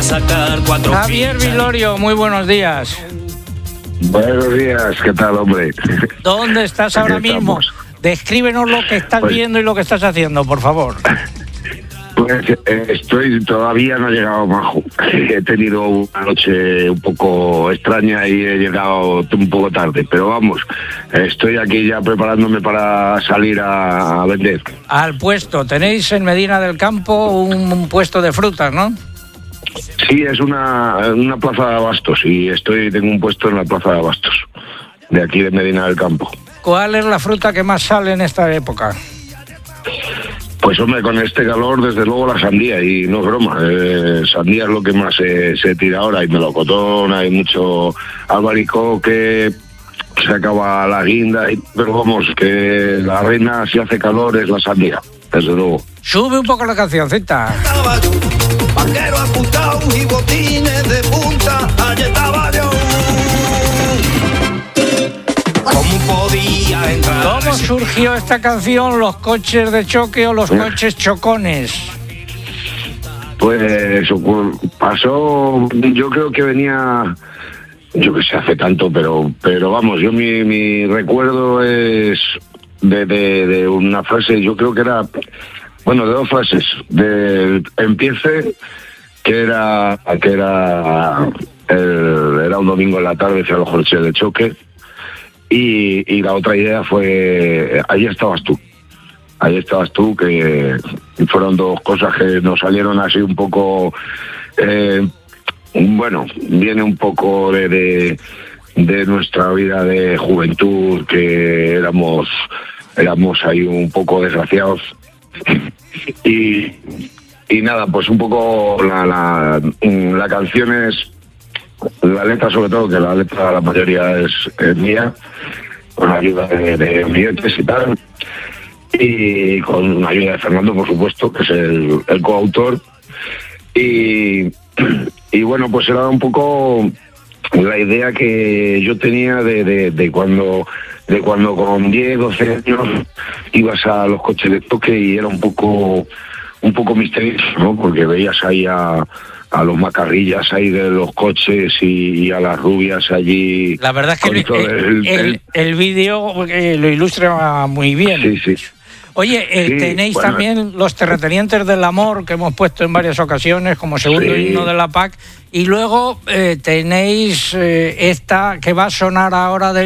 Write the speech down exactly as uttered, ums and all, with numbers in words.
a sacar cuatro Javier fichas. Vilorio, muy buenos días. Buenos días, ¿qué tal, hombre? ¿Dónde estás ahora Aquí mismo? estamos. Descríbenos lo que estás Pues- viendo y lo que estás haciendo, por favor. Pues eh, estoy, todavía no he llegado a Majo. He tenido una noche un poco extraña y he llegado un poco tarde, pero vamos, estoy aquí ya preparándome para salir a, a vender. Al puesto. Tenéis en Medina del Campo un, un puesto de frutas, ¿no? Sí, es una, una plaza de abastos y estoy tengo un puesto en la plaza de abastos, de aquí de Medina del Campo. ¿Cuál es la fruta que más sale en esta época? Pues hombre, con este calor, desde luego la sandía, y no es broma, eh, sandía es lo que más se, se tira ahora, hay melocotón, hay mucho albaricoque, se acaba la guinda, y, pero vamos, que la reina si hace calor es la sandía, desde luego. Sube un poco la cancioncita. Estaba yo, vaquero ajustado y botines de punta, allí estaba yo. ¿Cómo podía entrar? ¿Cómo surgió esta canción, los coches de choque o los coches chocones? Pues ocur- pasó, yo creo que venía, yo que sé, hace tanto, pero pero vamos, yo mi, mi recuerdo es de, de, de una frase, yo creo que era, bueno, de dos frases, de empiece, que era, que era, el- era un domingo en la tarde hacia los coches de choque, y, y la otra idea fue, ahí estabas tú. Ahí estabas tú, que fueron dos cosas que nos salieron así un poco, eh, bueno, viene un poco de, de, de nuestra vida de juventud, que éramos, éramos ahí un poco desgraciados. Y, y nada, pues un poco la, la, la canción es, la letra sobre todo, que la letra la mayoría es, es mía, con la ayuda de, de oyentes y tal. Y con la ayuda de Fernando, por supuesto, que es el, el coautor. Y, y bueno, pues era un poco la idea que yo tenía de, de, de cuando de cuando con diez, doce años ibas a los coches de toque y era un poco un poco misterioso, ¿no? Porque veías ahí a, a los macarrillas ahí de los coches y, y a las rubias allí. La verdad es que con el, todo el, el, el vídeo eh, lo ilustra muy bien. Sí, sí. Oye, eh, Sí, tenéis bueno. también los terratenientes del amor que hemos puesto en varias ocasiones como segundo Sí. himno de la P A C, y luego eh, tenéis eh, esta que va a sonar ahora de